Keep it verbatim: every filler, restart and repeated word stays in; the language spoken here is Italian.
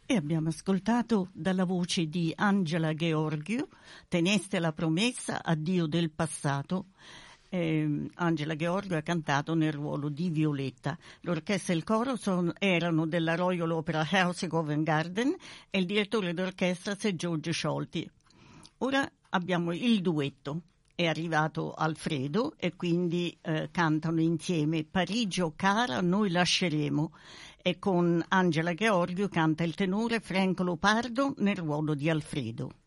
E abbiamo ascoltato dalla voce di Angela Gheorghiu, Teneste la promessa, addio del passato. Eh, Angela Gheorghiu ha cantato nel ruolo di Violetta. L'orchestra e il coro sono, erano della Royal Opera House e Covent Garden e il direttore d'orchestra Sir George Scholti. Ora abbiamo il duetto. È arrivato Alfredo e quindi eh, cantano insieme Parigi o cara, noi lasceremo, e con Angela Gheorghiu canta il tenore Franco Lopardo nel ruolo di Alfredo.